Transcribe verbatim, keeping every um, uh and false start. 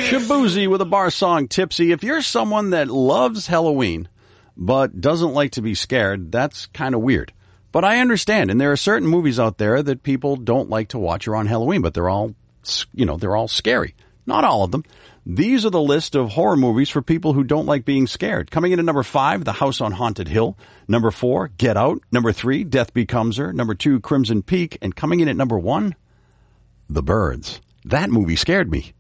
Shabuzi with a bar song, Tipsy. If you're someone that loves Halloween but doesn't like to be scared, that's kind of weird. But I understand, and there are certain movies out there that people don't like to watch around Halloween, but they're all, you know, they're all scary. Not all of them. These are the list of horror movies for people who don't like being scared. Coming in at number five, The House on Haunted Hill. Number four, Get Out. Number three, Death Becomes Her. Number two, Crimson Peak. And coming in at number one, The Birds. That movie scared me.